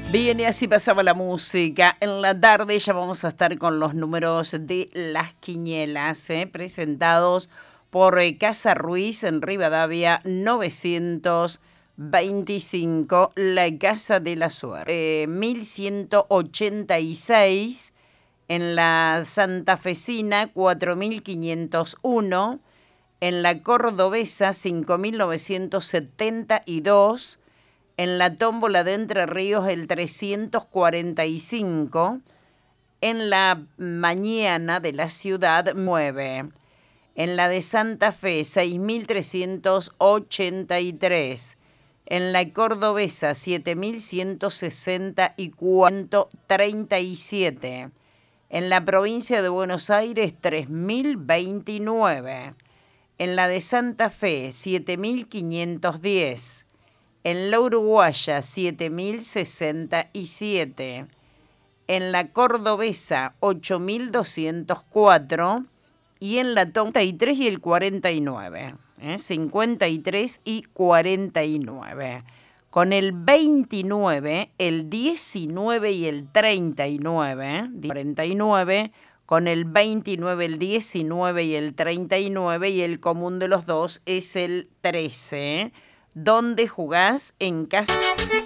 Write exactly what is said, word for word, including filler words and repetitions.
Bien, y así pasaba la música. En la tarde ya vamos a estar con los números de las quinielas, ¿eh? presentados por eh, Casa Ruiz en Rivadavia novecientos veinticinco, la Casa de la Suerte. Eh, mil ciento ochenta y seis en la Santafesina cuatro mil quinientos uno, en la Cordobesa cinco mil novecientos setenta y dos, en la tómbola de Entre Ríos el trescientos cuarenta y cinco, en la Mañana de la Ciudad nueve, en la de Santa Fe seis mil trescientos ochenta y tres, en la Cordobesa siete mil ciento sesenta y cuatro, treinta y siete, en la provincia de Buenos Aires tres mil veintinueve, en la de Santa Fe siete mil quinientos diez, en la Uruguaya siete mil sesenta y siete, en la Cordobesa ocho mil doscientos cuatro y en la treinta y tres y el cuarenta y nueve, ¿eh? cincuenta y tres y cuarenta y nueve. Con el veintinueve, el diecinueve y el treinta y nueve, ¿eh? cuarenta y nueve, con el veintinueve, el diecinueve y el treinta y nueve, y el común de los dos es el trece, ¿eh? ¿Dónde jugás? En casa.